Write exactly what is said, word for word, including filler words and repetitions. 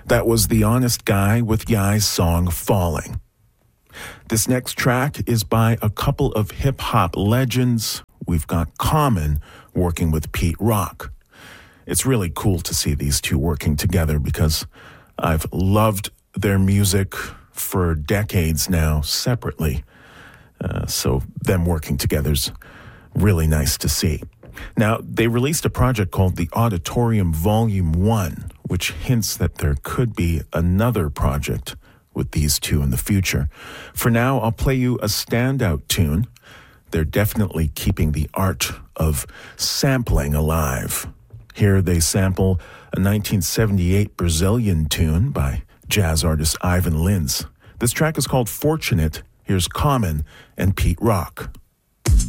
That was The Honest Guy with Yai's song Falling. This next track is by a couple of hip-hop legends. We've got Common working with Pete Rock. It's really cool to see these two working together because I've loved their music for decades now separately. Uh, so them working together's really nice to see. Now, they released a project called The Auditorium Volume one, which hints that there could be another project with these two in the future. For now, I'll play you a standout tune. They're definitely keeping the art of sampling alive. Here they sample a nineteen seventy-eight Brazilian tune by jazz artist Ivan Lins. This track is called Fortunate. Here's Common and Pete Rock.